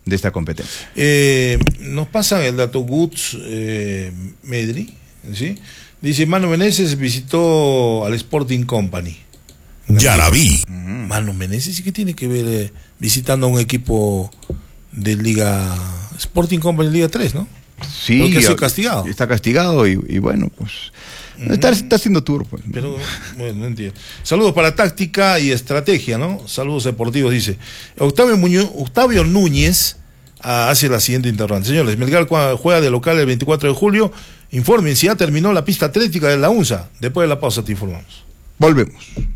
de esta competencia. Nos pasan el dato Guts Medri, ¿sí? Dice, Manu Meneses visitó al Sporting Company. Ya la vi. Manu Meneses, ¿y qué tiene que ver visitando a un equipo de Liga Sporting Company Liga 3, ¿no? Sí, porque ha sido castigado. Está castigado y bueno, pues está haciendo tour, pues. Pero bueno, no entiendo. Saludos para táctica y estrategia, ¿no? Saludos deportivos, dice Octavio Núñez hace la siguiente interrogante. Señores, Melgar juega de local el 24 de julio. Informen si ya terminó la pista atlética de la UNSA. Después de la pausa te informamos. Volvemos.